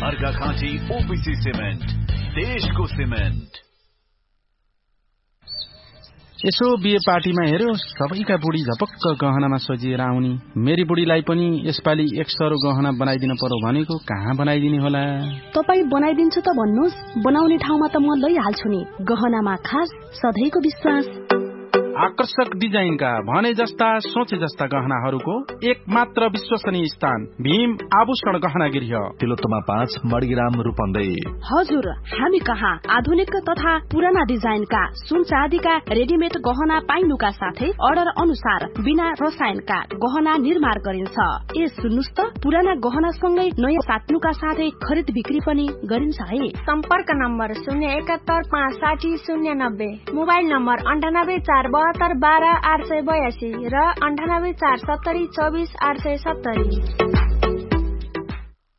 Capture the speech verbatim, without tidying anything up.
Arghakhanchi OPC cement, देशको cement. यसो बिहे पार्टीमा हेर्यो, सबैका बुढी झपक्क गहनामा सजिएर आउनी। मेरी बुढीलाई पनि यसपालि एक सरो गहना बनाइदिन पर्यो भनेको, कहाँ बनाइदिने होला? तपाई बनाइदिन्छु त भन्नुहोस्, बनाउने ठाउँमा त म लैहाल्छु नि। गहनामा खास सधैँको विश्वास। आकर्षक डिजाइनका भने जस्ता सोचे जस्ता गहनाहरूको एक मात्र विश्वसनीय स्थान भीम आभूषण गहना गृह, तिलोत्तमा पाँच, मणिग्राम, रूपन्देही। हजुर, हामी कहाँ आधुनिक तथा पुराना डिजाइनका सुन चाँदीका रेडिमेड गहना पाइनुका साथै अर्डर अनुसार बिना रसायनका गहना निर्माण गरिन्छ। ए सुन्नुस् त, पुराना गहना सँगै नयाँ साट्नुका साथै खरिद बिक्री पनि गरिन्छ है। सम्पर्क नम्बर शून्य एकात्तर पाँच साठी शून्य नब्बे, मोबाइल नम्बर अन्ठानब्बे चार बहत्तर बाह्र आठ सय बयासी र अन्ठानब्बे चार सत्तरी चौबिस आठ सय सत्तरी।